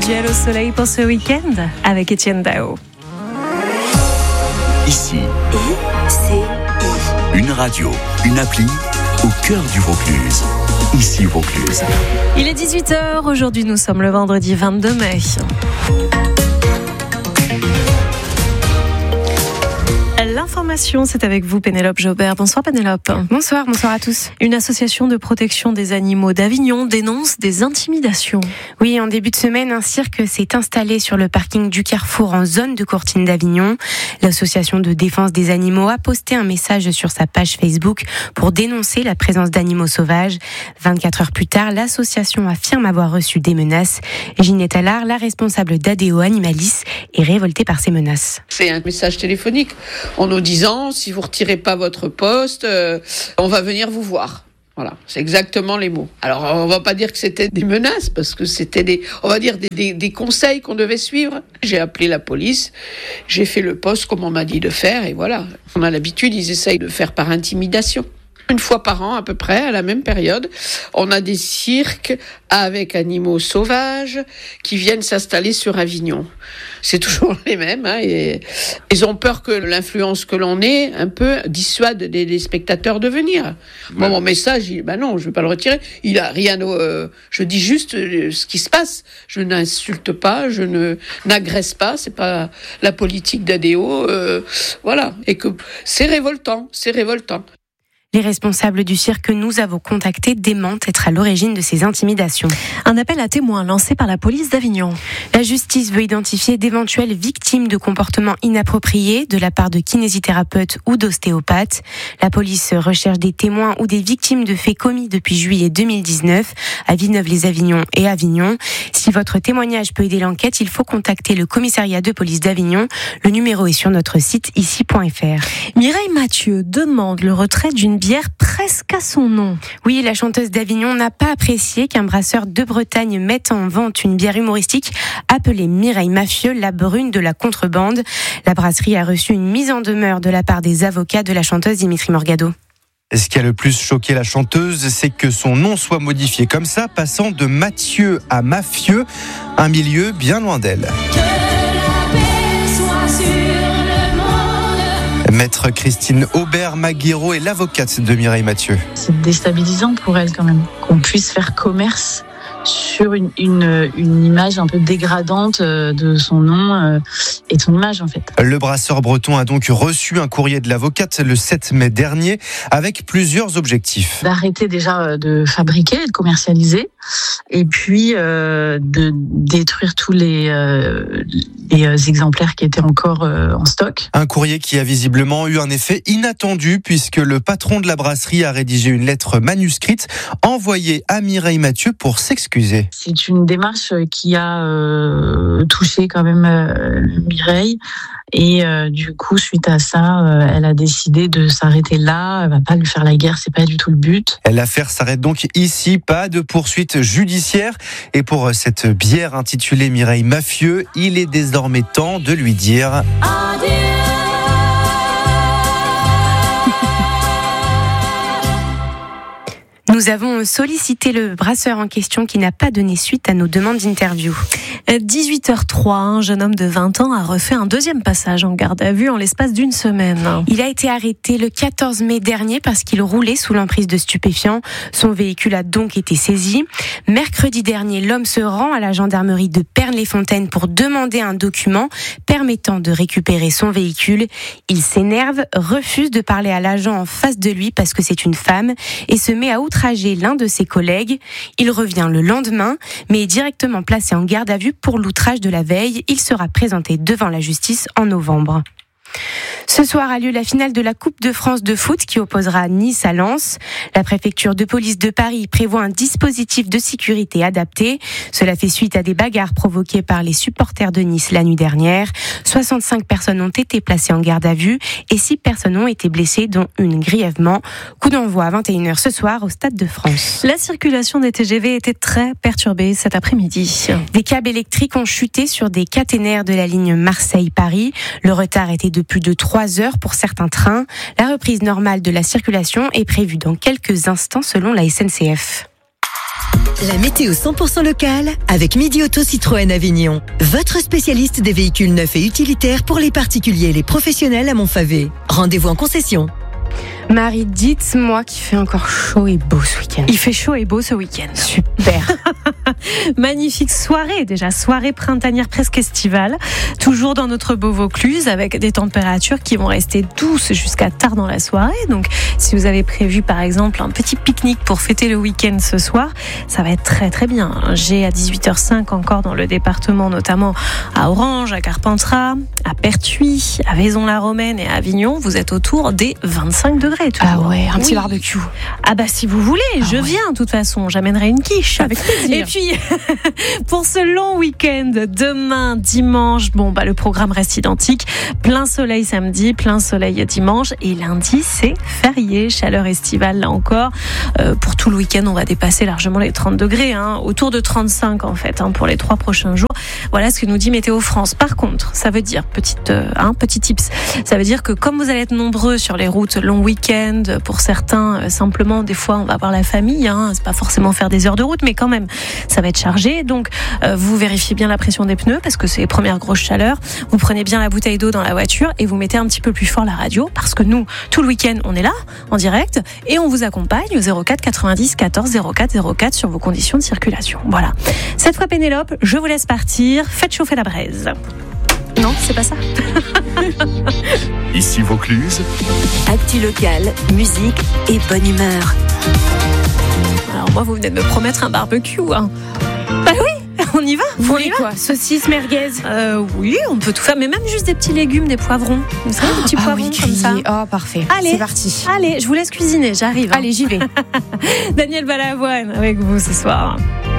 Visuel au soleil pour ce week-end avec Étienne Dao. Ici, une radio, une appli au cœur du Vaucluse. Ici Vaucluse. Il est 18h, aujourd'hui nous sommes le vendredi 22 mai. L'information, c'est avec vous, Pénélope Jobert. Bonsoir Pénélope. Bonsoir à tous. Une association de protection des animaux d'Avignon dénonce des intimidations. Oui, en début de semaine, un cirque s'est installé sur le parking du Carrefour en zone de Courtine d'Avignon. L'association de défense des animaux a posté un message sur sa page Facebook pour dénoncer la présence d'animaux sauvages. 24 heures plus tard, l'association affirme avoir reçu des menaces. Ginette Allard, la responsable d'ADO Animalis, est révoltée par ces menaces. C'est un message téléphonique en nous disant, si vous retirez pas votre poste, on va venir vous voir. Voilà, c'est exactement les mots. Alors, on va pas dire que c'était des menaces, parce que c'était des conseils qu'on devait suivre. J'ai appelé la police, j'ai fait le poste comme on m'a dit de faire, et voilà. On a l'habitude, ils essayent de faire par intimidation. Une fois par an, à peu près, à la même période, on a des cirques avec animaux sauvages qui viennent s'installer sur Avignon. C'est toujours les mêmes, et ils ont peur que l'influence que l'on ait un peu dissuade des spectateurs de venir. Moi, mon message, non, je vais pas le retirer. Il a rien. Je dis juste ce qui se passe. Je n'insulte pas, je n'agresse pas. C'est pas la politique d'ADO, voilà. Et que c'est révoltant. Les responsables du cirque que nous avons contactés démentent être à l'origine de ces intimidations. Un appel à témoins lancé par la police d'Avignon. La justice veut identifier d'éventuelles victimes de comportements inappropriés de la part de kinésithérapeutes ou d'ostéopathes. La police recherche des témoins ou des victimes de faits commis depuis juillet 2019 à Villeneuve-les-Avignon et Avignon. Si votre témoignage peut aider l'enquête, il faut contacter le commissariat de police d'Avignon. Le numéro est sur notre site ici.fr. Mireille Mathieu demande le retrait d'une bière presque à son nom. Oui, la chanteuse d'Avignon n'a pas apprécié qu'un brasseur de Bretagne mette en vente une bière humoristique appelée Mireille Mathieu, la brune de la contrebande. La brasserie a reçu une mise en demeure de la part des avocats de la chanteuse Dimitri Morgado. Ce qui a le plus choqué la chanteuse, c'est que son nom soit modifié comme ça, passant de Mathieu à Mafieux, un milieu bien loin d'elle. Maître Christine Aubert-Maguero est l'avocate de Mireille Mathieu. C'est déstabilisant pour elle quand même, qu'on puisse faire commerce sur une image un peu dégradante de son nom et de son image en fait. Le brasseur breton a donc reçu un courrier de l'avocate le 7 mai dernier avec plusieurs objectifs. D'arrêter déjà de fabriquer, de commercialiser et puis de détruire tous les exemplaires qui étaient encore en stock. Un courrier qui a visiblement eu un effet inattendu puisque le patron de la brasserie a rédigé une lettre manuscrite envoyée à Mireille Mathieu pour s'excuser. C'est une démarche qui a touché quand même Mireille et du coup suite à ça elle a décidé de s'arrêter là. Elle va pas lui faire la guerre, c'est pas du tout le but. L'affaire s'arrête donc ici, pas de poursuite judiciaire et pour cette bière intitulée Mireille Mathieu, il est désormais temps de lui dire adieu. Nous avons sollicité le brasseur en question qui n'a pas donné suite à nos demandes d'interview. 18h03, un jeune homme de 20 ans a refait un deuxième passage en garde à vue en l'espace d'une semaine. Il a été arrêté le 14 mai dernier parce qu'il roulait sous l'emprise de stupéfiants. Son véhicule a donc été saisi. Mercredi dernier, l'homme se rend à la gendarmerie de Pernes-les-Fontaines pour demander un document permettant de récupérer son véhicule. Il s'énerve, refuse de parler à l'agent en face de lui parce que c'est une femme et se met à outrager l'un de ses collègues. Il revient le lendemain, mais est directement placé en garde à vue pour l'outrage de la veille. Il sera présenté devant la justice en novembre. Ce soir a lieu la finale de la Coupe de France de foot qui opposera Nice à Lens. La préfecture de police de Paris prévoit un dispositif de sécurité adapté. Cela fait suite à des bagarres provoquées par les supporters de Nice la nuit dernière. 65 personnes ont été placées en garde à vue et 6 personnes ont été blessées, dont une grièvement. Coup d'envoi à 21h ce soir au Stade de France. La circulation des TGV était très perturbée cet après-midi. Des câbles électriques ont chuté sur des caténaires de la ligne Marseille-Paris. Le retard était de plus de 3 heures pour certains trains. La reprise normale de la circulation est prévue dans quelques instants selon la SNCF. La météo 100% locale avec Midi Auto Citroën Avignon. Votre spécialiste des véhicules neufs et utilitaires pour les particuliers et les professionnels à Montfavet. Rendez-vous en concession. Marie, dites-moi qu'il fait encore chaud et beau ce week-end. Il fait chaud et beau ce week-end. Super. Magnifique soirée, déjà soirée printanière presque estivale, toujours dans notre beau Vaucluse avec des températures qui vont rester douces jusqu'à tard dans la soirée. Donc si vous avez prévu par exemple un petit pique-nique pour fêter le week-end ce soir, ça va être très très bien. J'ai à 18h05 encore dans le département, notamment à Orange, à Carpentras, à Pertuis, à Vaison-la-Romaine et à Avignon, vous êtes autour des 25 degrés. Toujours. Ah ouais, un petit barbecue. Ah bah si vous voulez, je viens de toute façon, j'amènerai une quiche. Avec plaisir. Et puis, pour ce long week-end, demain, dimanche, le programme reste identique. Plein soleil samedi, plein soleil dimanche. Et lundi, c'est férié, chaleur estivale là encore. Pour tout le week-end, on va dépasser largement les 30 degrés, autour de 35 en fait, pour les 3 prochains jours. Voilà ce que nous dit Météo France. Par contre, ça veut dire, petit tips, ça veut dire que comme vous allez être nombreux sur les routes long week-end, pour certains, simplement, des fois, on va voir la famille, c'est pas forcément faire des heures de route, mais quand même, ça va être chargé. Donc, vous vérifiez bien la pression des pneus, parce que c'est les premières grosses chaleurs. Vous prenez bien la bouteille d'eau dans la voiture et vous mettez un petit peu plus fort la radio, parce que nous, tout le week-end, on est là, en direct, et on vous accompagne au 04 90 14 04 04 sur vos conditions de circulation. Voilà. Cette fois, Pénélope, je vous laisse partir. Faites chauffer la braise. Non, c'est pas ça. Ici Vaucluse. Actu locale, musique et bonne humeur. Alors moi, vous venez de me promettre un barbecue. Bah oui, on y va. Vous voulez quoi? Saucisse, merguez? Oui, on peut tout faire, mais même juste des petits légumes, des poivrons. Vous savez, des petits poivrons comme ça. Oh, parfait. Allez, c'est parti. Allez, je vous laisse cuisiner, j'arrive. Allez, j'y vais. Daniel Balavoine avec vous ce soir.